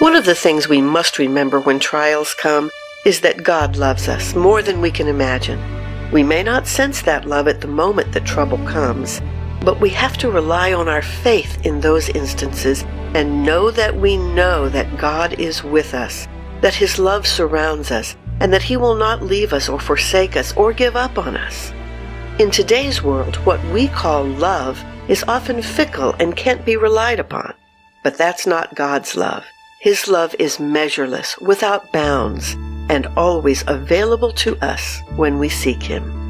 One of the things we must remember when trials come is that God loves us more than we can imagine. We may not sense that love at the moment that trouble comes, but we have to rely on our faith in those instances and know that God is with us, that His love surrounds us, and that He will not leave us or forsake us or give up on us. In today's world, what we call love is often fickle and can't be relied upon. But that's not God's love. His love is measureless, without bounds, and always available to us when we seek Him.